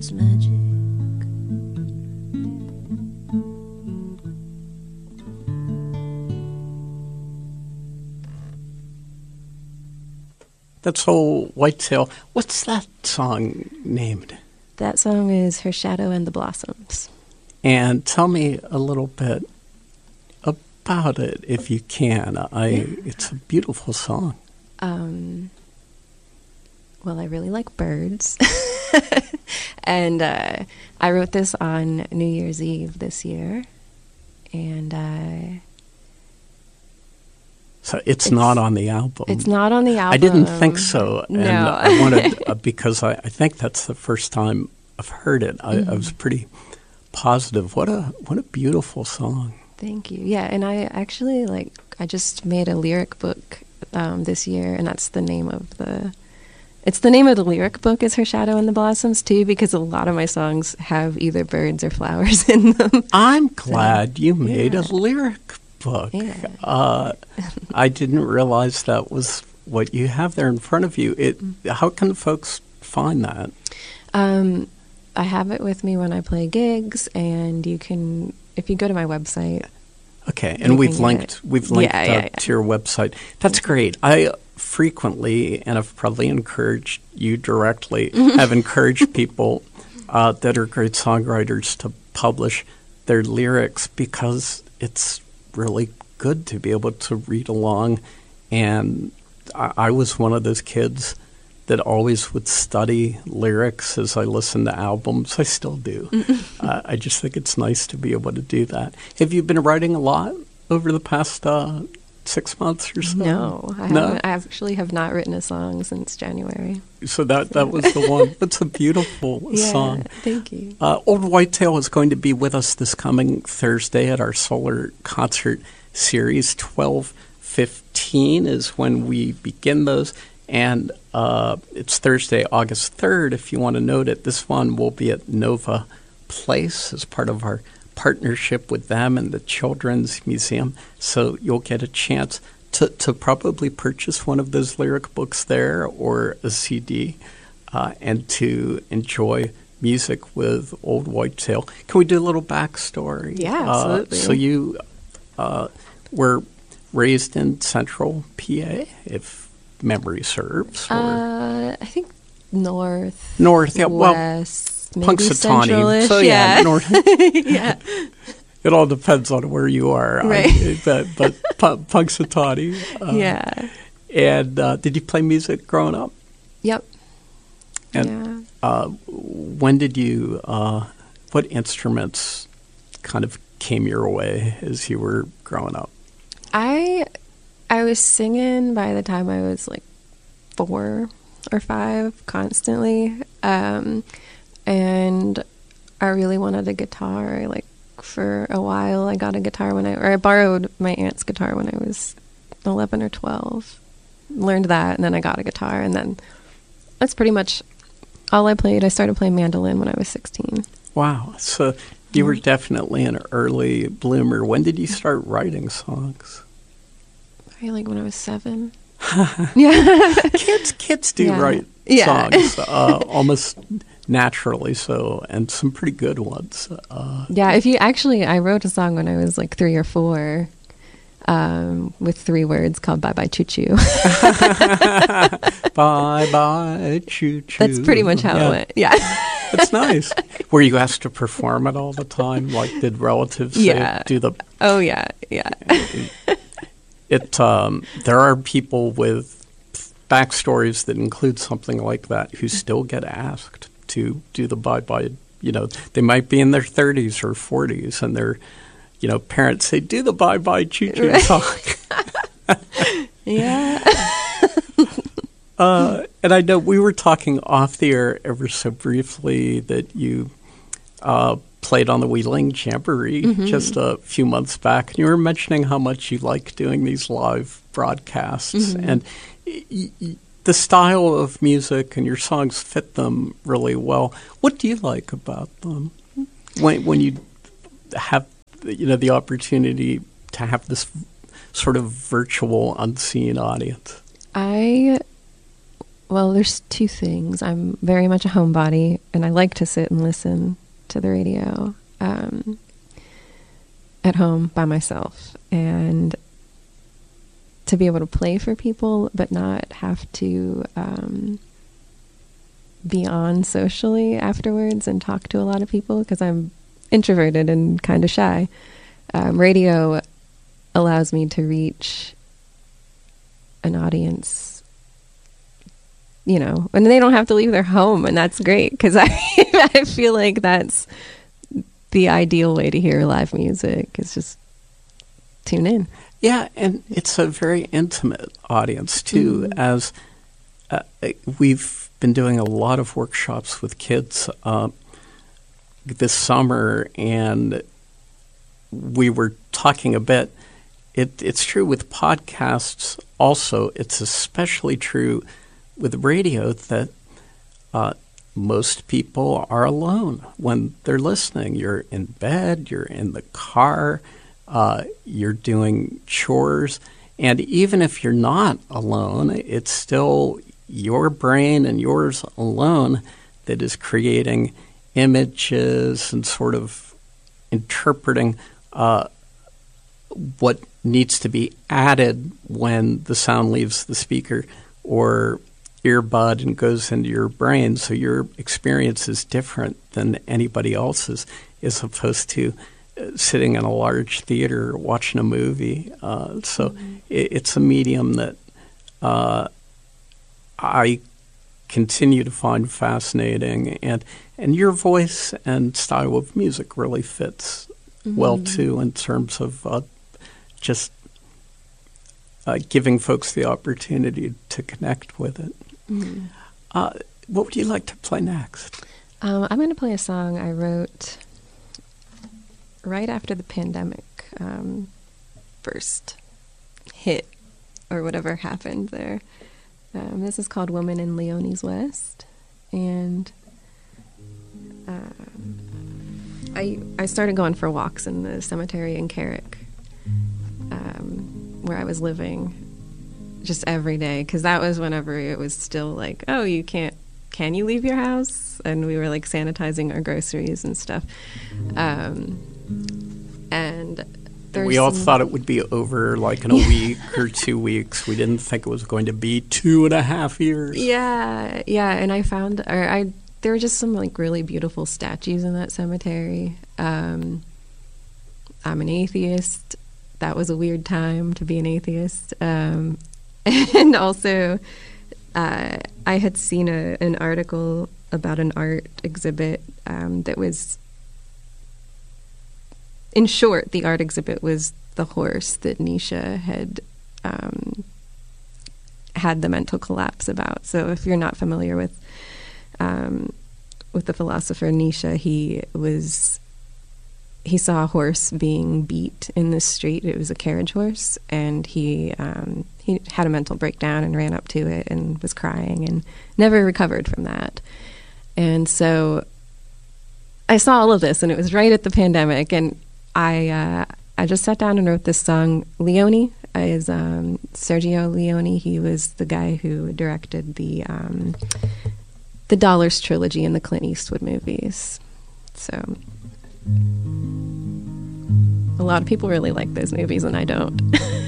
It's magic. That's Old Whitetail. What's that song named? That song is Her Shadow and the Blossoms. And tell me a little bit about it, if you can. It's a beautiful song. Well, I really like birds. And I wrote this on New Year's Eve this year. And so it's not on the album. It's not on the album. I didn't think so. No. And I wanted, because I think that's the first time I've heard it. I was pretty positive. What a beautiful song. Thank you. Yeah, and I actually, I just made a lyric book this year, and that's the name of it's the name of the lyric book is Her Shadow and the Blossoms, too, because a lot of my songs have either birds or flowers in them. I'm glad you made a lyric book. Yeah. I didn't realize that was what you have there in front of you. How can folks find that? I have it with me when I play gigs, and you can, if you go to my website. Okay, and we've linked to your website. That's great. I frequently, and I've probably encouraged you directly, have encouraged people that are great songwriters to publish their lyrics, because it's really good to be able to read along. And I was one of those kids that always would study lyrics as I listened to albums. I still do. I just think it's nice to be able to do that. Have you been writing a lot over the past 6 months or so? No, I haven't. I actually have not written a song since January. So that was the one. That's a beautiful song. Thank you. Old Whitetail is going to be with us this coming Thursday at our Solar Concert Series. 12:15 is when we begin those. And it's Thursday, August 3rd, if you want to note it. This one will be at Nova Place as part of our partnership with them and the Children's Museum. So you'll get a chance to probably purchase one of those lyric books there, or a CD, and to enjoy music with Old Whitetail. Can we do a little backstory? Yeah, absolutely. So you were raised in Central PA, if memory serves? I think north, yeah, west, maybe Punxsutawney. central-ish. So north. Yeah. It all depends on where you are. Right. But Punxsutawney. Yeah. And did you play music growing up? Yep. And when did you? What instruments kind of came your way as you were growing up? I was singing by the time I was 4 or 5 constantly. And I really wanted a guitar. For a while, I got a guitar I borrowed my aunt's guitar when I was 11 or 12. Learned that, and then I got a guitar, and then that's pretty much all I played. I started playing mandolin when I was 16. Wow. So you were definitely an early bloomer. When did you start writing songs? When I was 7. Yeah. Kids do write songs almost naturally, so, and some pretty good ones. I wrote a song when I was 3 or 4 with 3 words called Bye Bye Choo Choo. Bye Bye Choo Choo. That's pretty much how it went. Yeah. That's nice. Were you asked to perform it all the time? Did relatives do the... Oh, yeah, yeah. There are people with backstories that include something like that who still get asked to do the bye-bye. They might be in their 30s or 40s, and their, parents say, do the bye-bye choo-choo song. Yeah. And I know we were talking off the air ever so briefly that you played on the Wheeling Jamboree just a few months back, and you were mentioning how much you like doing these live broadcasts, and the style of music and your songs fit them really well. What do you like about them when you have the opportunity to have this sort of virtual, unseen audience? I Well, there's two things. I'm very much a homebody, and I like to sit and listen to the radio at home by myself. And to be able to play for people, but not have to be on socially afterwards and talk to a lot of people, because I'm introverted and kind of shy. Radio allows me to reach an audience, you know, and they don't have to leave their home, and that's great, because I feel like that's the ideal way to hear live music, is just tune in. Yeah, and it's a very intimate audience, too, as we've been doing a lot of workshops with kids this summer, and we were talking a bit. It's true with podcasts also. It's especially true with radio that most people are alone when they're listening. You're in bed, you're in the car, you're doing chores. And even if you're not alone, it's still your brain and yours alone that is creating images and sort of interpreting what needs to be added when the sound leaves the speaker or earbud and goes into your brain. So your experience is different than anybody else's, as opposed to sitting in a large theater watching a movie. It's a medium that I continue to find fascinating, and your voice and style of music really fits well too, in terms of just giving folks the opportunity to connect with it. What would you like to play next? I'm going to play a song I wrote right after the pandemic first hit, or whatever happened there. This is called Woman in Leonie's West, and I started going for walks in the cemetery in Carrick, where I was living, just every day, because that was whenever it was still like, oh, you can you leave your house? And we were like sanitizing our groceries and stuff. And we all thought it would be over like in a week or 2 weeks. We didn't think it was going to be 2.5 years. Yeah. And I found, there were just some like really beautiful statues in that cemetery. I'm an atheist. That was a weird time to be an atheist. And also, I had seen an article about an art exhibit that was, in short, the art exhibit was the horse that Nietzsche had had the mental collapse about. So if you're not familiar with the philosopher Nietzsche, he saw a horse being beat in the street. It was a carriage horse, and he had a mental breakdown and ran up to it and was crying and never recovered from that. And so I saw all of this, and it was right at the pandemic, and I just sat down and wrote this song. Leone is Sergio Leone. He was the guy who directed the Dollars trilogy and the Clint Eastwood movies. So a lot of people really like those movies, and I don't.